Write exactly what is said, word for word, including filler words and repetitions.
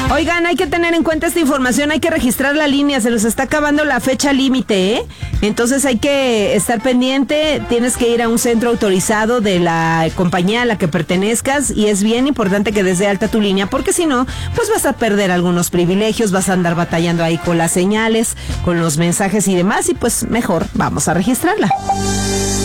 Oigan, hay que tener en cuenta esta información, hay que registrar la línea, se nos está acabando la fecha límite, ¿eh? Entonces hay que estar pendiente, tienes que ir a un centro autorizado de la compañía a la que pertenezcas y es bien importante que des de alta tu línea, porque si no, pues vas a perder algunos privilegios, vas a andar batallando ahí con las señales, con los mensajes y demás, y pues mejor vamos a registrarla.